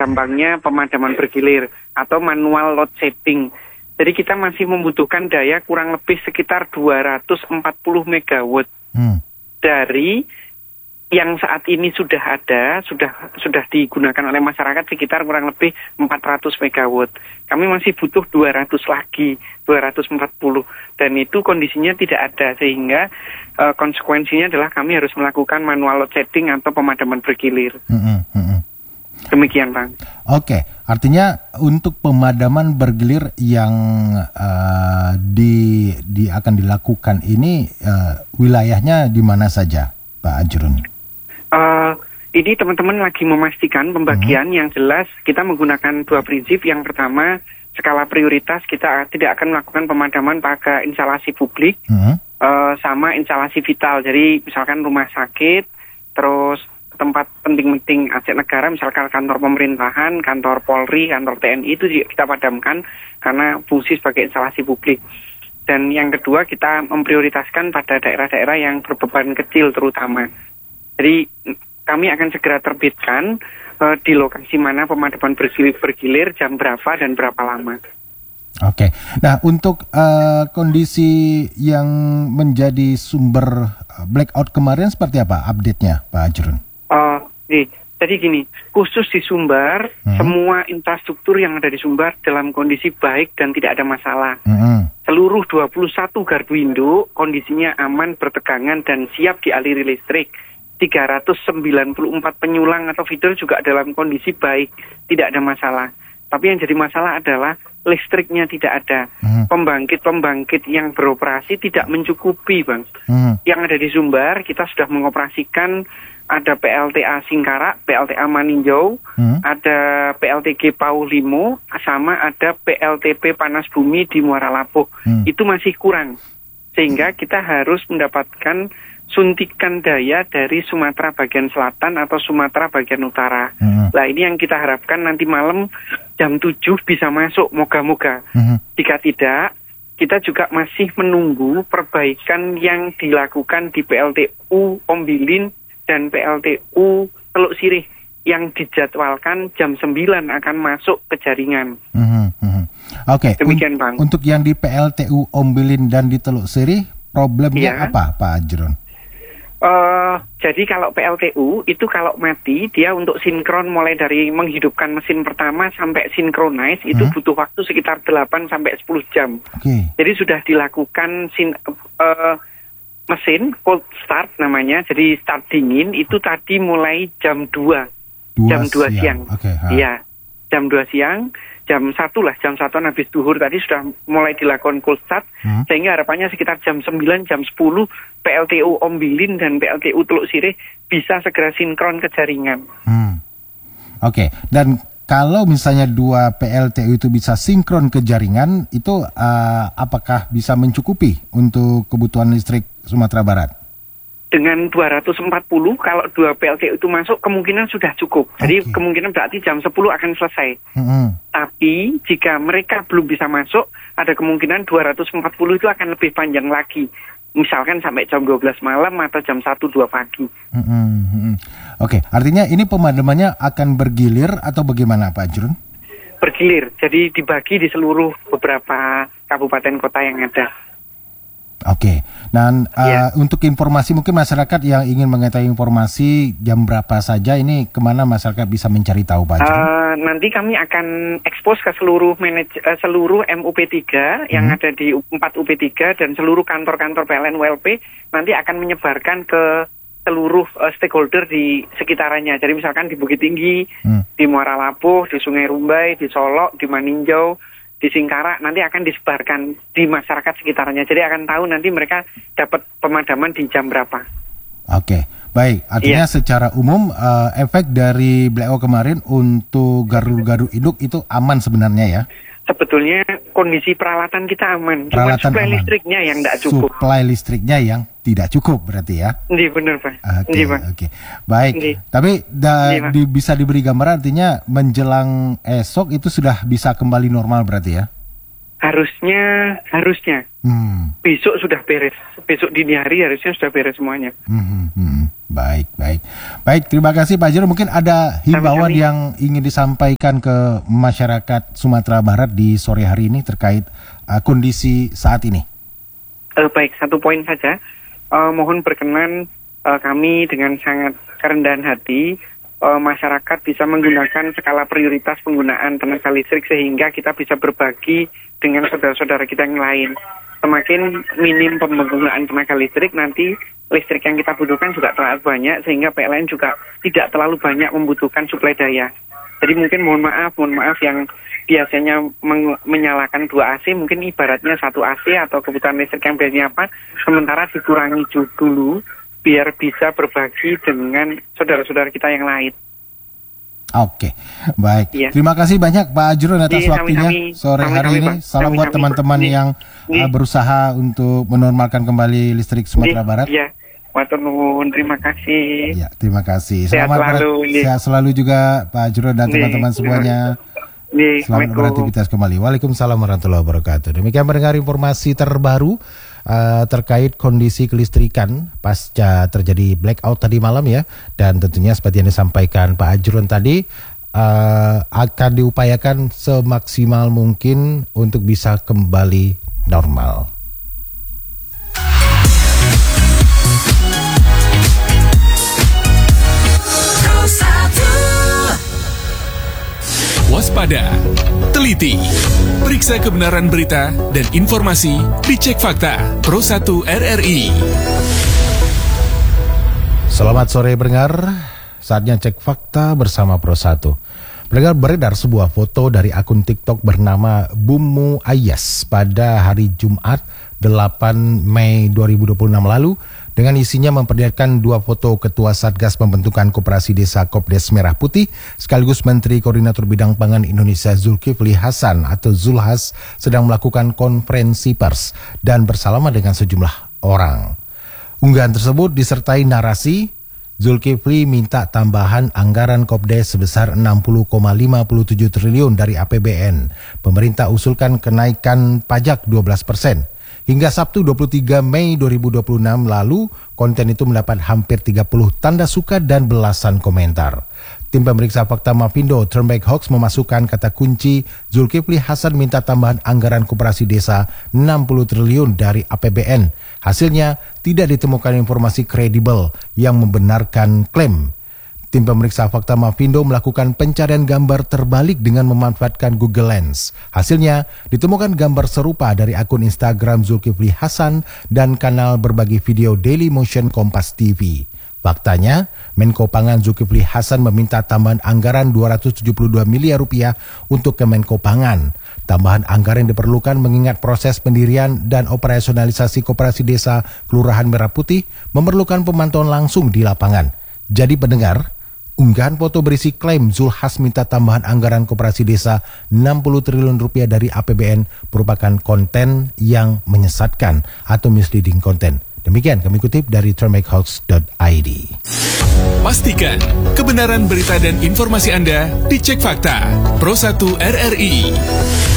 gampangnya pemadaman bergilir atau manual load setting. Jadi kita masih membutuhkan daya kurang lebih sekitar 240 megawatt dari yang saat ini sudah ada, sudah digunakan oleh masyarakat sekitar kurang lebih 400 megawatt. Kami masih butuh 200 lagi, 240. Dan itu kondisinya tidak ada, sehingga konsekuensinya adalah kami harus melakukan manual load setting atau pemadaman bergilir. Demikian, Bang. Oke, artinya untuk pemadaman bergilir yang akan dilakukan ini wilayahnya di mana saja, Pak Ajrun? Ini teman-teman lagi memastikan pembagian yang jelas. Kita menggunakan dua prinsip. Yang pertama, skala prioritas kita tidak akan melakukan pemadaman pada instalasi publik sama instalasi vital. Jadi misalkan rumah sakit, terus tempat penting-penting aset negara, misalkan kantor pemerintahan, kantor Polri, kantor TNI, itu kita padamkan karena fungsi sebagai instalasi publik. Dan yang kedua, kita memprioritaskan pada daerah-daerah yang berbeban kecil terutama. Jadi kami akan segera terbitkan di lokasi mana pemadaman bergilir, jam berapa dan berapa lama. Oke, nah untuk kondisi yang menjadi sumber blackout kemarin seperti apa update-nya, Pak Ajrun? Jadi gini, khusus di Sumbar, semua infrastruktur yang ada di Sumbar dalam kondisi baik dan tidak ada masalah. Seluruh 21 gardu induk kondisinya aman, bertegangan dan siap dialiri listrik. 394 penyulang atau feeder juga dalam kondisi baik, tidak ada masalah. Tapi yang jadi masalah adalah listriknya tidak ada. Pembangkit-pembangkit yang beroperasi tidak mencukupi, Bang. Yang ada di Sumbar, kita sudah mengoperasikan ada PLTA Singkarak, PLTA Maninjau, ada PLTG Paulimo, sama ada PLTP Panas Bumi di Muara Labuh. Itu masih kurang. Sehingga kita harus mendapatkan suntikan daya dari Sumatera bagian selatan atau Sumatera bagian utara. Nah ini yang kita harapkan nanti malam jam 7 bisa masuk, moga-moga. Jika tidak, kita juga masih menunggu perbaikan yang dilakukan di PLTU Ombilin dan PLTU Teluk Sirih yang dijadwalkan jam 9 akan masuk ke jaringan. Oke, demikian, Bang. Untuk yang di PLTU Ombilin dan di Teluk Sirih, problemnya apa, Pak Ajrun? Jadi kalau PLTU itu kalau mati dia untuk sinkron mulai dari menghidupkan mesin pertama sampai sinkronize itu butuh waktu sekitar 8 sampai 10 jam. Jadi sudah dilakukan mesin cold start namanya, jadi start dingin itu tadi mulai jam 2 siang. Iya, jam 2 siang. Jam 1 habis duhur tadi sudah mulai dilakukan cold start, sehingga harapannya sekitar jam 9, jam 10 PLTU Ombilin dan PLTU Teluk Sirih bisa segera sinkron ke jaringan. Oke, dan kalau misalnya dua PLTU itu bisa sinkron ke jaringan, itu apakah bisa mencukupi untuk kebutuhan listrik Sumatera Barat? Dengan 240, kalau dua PLTU itu masuk, kemungkinan sudah cukup. Jadi kemungkinan berarti jam 10 akan selesai. Tapi jika mereka belum bisa masuk, ada kemungkinan 240 itu akan lebih panjang lagi. Misalkan sampai jam 12 malam atau jam 1-2 pagi. Oke, artinya ini pemadamannya akan bergilir atau bagaimana, Pak Ajrun? Bergilir, jadi dibagi di seluruh beberapa kabupaten kota yang ada. Oke, dan untuk informasi mungkin masyarakat yang ingin mengetahui informasi jam berapa saja ini kemana masyarakat bisa mencari tahu, Pak Ajrun? Nanti kami akan ekspos ke seluruh seluruh MUP3 yang ada di 4 UP3 dan seluruh kantor-kantor PLN WLP nanti akan menyebarkan ke seluruh stakeholder di sekitarannya. Jadi misalkan di Bukit Tinggi, di Muara Labuh, di Sungai Rumbai, di Solok, di Maninjau, di Singkarak, nanti akan disebarkan di masyarakat sekitarnya. Jadi akan tahu nanti mereka dapat pemadaman di jam berapa. Oke, baik. Artinya secara umum efek dari blackout kemarin untuk gardu-gardu induk itu aman sebenarnya ya? Sebetulnya kondisi peralatan kita aman. Cuma suplai listriknya yang tidak cukup. Suplai listriknya yang tidak cukup berarti ya? Iya benar Pak. Oke. Baik. Tapi bisa diberi gambaran artinya menjelang esok itu sudah bisa kembali normal berarti ya? Harusnya. Besok sudah beres. Besok dini hari harusnya sudah beres semuanya. Baik, terima kasih Pak Jero. Mungkin ada himbauan yang ingin disampaikan ke masyarakat Sumatera Barat di sore hari ini terkait kondisi saat ini. Baik, satu poin saja. Mohon berkenan kami dengan sangat kerendahan hati masyarakat bisa menggunakan skala prioritas penggunaan tenaga listrik sehingga kita bisa berbagi dengan saudara-saudara kita yang lain. Semakin minim penggunaan tenaga listrik, nanti listrik yang kita butuhkan juga terlalu banyak sehingga PLN juga tidak terlalu banyak membutuhkan suplai daya. Jadi mungkin mohon maaf yang biasanya menyalakan 2 AC, mungkin ibaratnya 1 AC atau kebutuhan listrik yang biasanya apa, sementara dikurangi dulu biar bisa berbagi dengan saudara-saudara kita yang lain. Oke, baik. Ya. Terima kasih banyak Pak Ajrun atas waktunya sore hari ini. Salam buat teman-teman yang berusaha untuk menormalkan kembali listrik Sumatera Barat. Ya, matur nuwun, terima kasih. Ya, terima kasih. Sehat selalu juga Pak Ajrun dan teman-teman semuanya. Selamat beraktivitas kembali. Waalaikumsalam warahmatullahi wabarakatuh. Demikian mendengar informasi terbaru terkait kondisi kelistrikan pasca terjadi blackout tadi malam ya, dan tentunya seperti yang disampaikan Pak Ajrun tadi akan diupayakan semaksimal mungkin untuk bisa kembali normal. Waspada, teliti, periksa kebenaran berita dan informasi, dicek fakta. Pro 1 RRI. Selamat sore pendengar, saatnya cek fakta bersama Pro 1. Pendengar, beredar sebuah foto dari akun TikTok bernama Bummu Ayas pada hari Jumat 8 Mei 2026 lalu dengan isinya memperlihatkan 2 foto Ketua Satgas Pembentukan Koperasi Desa Kopdes Merah Putih sekaligus Menteri Koordinator Bidang Pangan Indonesia Zulkifli Hasan atau Zulhas sedang melakukan konferensi pers dan bersalaman dengan sejumlah orang. Unggahan tersebut disertai narasi Zulkifli minta tambahan anggaran Kopdes sebesar 60,57 triliun dari APBN. Pemerintah usulkan kenaikan pajak 12%. Hingga Sabtu 23 Mei 2026 lalu, konten itu mendapat hampir 30 tanda suka dan belasan komentar. Tim pemeriksa fakta Mafindo Turnback Hoax memasukkan kata kunci Zulkifli Hasan minta tambahan anggaran koperasi desa 60 triliun dari APBN. Hasilnya tidak ditemukan informasi kredibel yang membenarkan klaim. Tim pemeriksa fakta Mafindo melakukan pencarian gambar terbalik dengan memanfaatkan Google Lens. Hasilnya ditemukan gambar serupa dari akun Instagram Zulkifli Hasan dan kanal berbagi video Daily Motion Kompas TV. Faktanya, Menko Pangan Zulkifli Hasan meminta tambahan anggaran 272 miliar rupiah untuk Kemenko Pangan. Tambahan anggaran diperlukan mengingat proses pendirian dan operasionalisasi koperasi desa Kelurahan Merah Putih memerlukan pemantauan langsung di lapangan. Jadi pendengar, unggahan foto berisi klaim Zulhas minta tambahan anggaran koperasi desa 60 triliun rupiah dari APBN merupakan konten yang menyesatkan atau misleading konten. Demikian kami kutip dari turnbackhoax.id. Pastikan kebenaran berita dan informasi Anda dicek fakta. Pro 1 RRI.